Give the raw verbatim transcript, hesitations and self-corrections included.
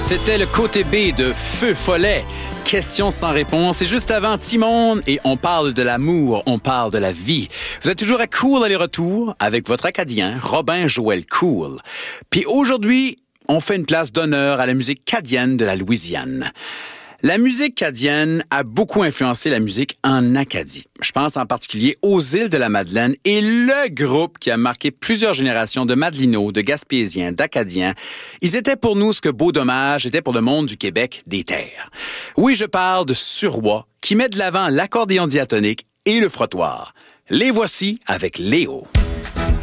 C'était le côté B de Feu Follet. Question sans réponse. Et juste avant, Timon, et on parle de l'amour, on parle de la vie. Vous êtes toujours à Cool aller-retour avec votre Acadien, Robin Joël Cool. Puis aujourd'hui, on fait une place d'honneur à la musique cadienne de la Louisiane. La musique cadienne a beaucoup influencé la musique en Acadie. Je pense en particulier aux îles de la Madeleine et le groupe qui a marqué plusieurs générations de Madelinots, de Gaspésiens, d'Acadiens. Ils étaient pour nous ce que Beau Dommage était pour le monde du Québec des terres. Oui, je parle de Suroît qui met de l'avant l'accordéon diatonique et le frottoir. Les voici avec Léo.